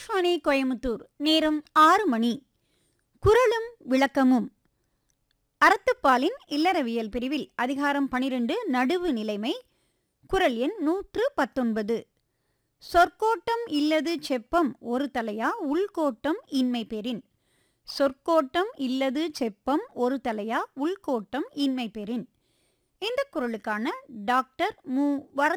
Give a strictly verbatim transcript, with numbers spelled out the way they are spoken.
ஆகாஷ்வாணி கோயமுத்தூர். நேரம் ஆறு மணி. குறளும் விளக்கமும். அறத்துப்பாலின் இல்லறவியல் பிரிவில் அதிகாரம் பனிரெண்டு நடுவு நிலைமை. குறள் எண் நூற்று பத்தொன்பது. சொற்கோட்டம் இல்லது செப்பம் ஒரு தலையா உள்கோட்டம் இன்மை பெறின். சொற்கோட்டம் இல்லது செப்பம் ஒரு தலையா உள்கோட்டம் இன்மை பெறின். இந்த குறளுக்கான டாக்டர் மு.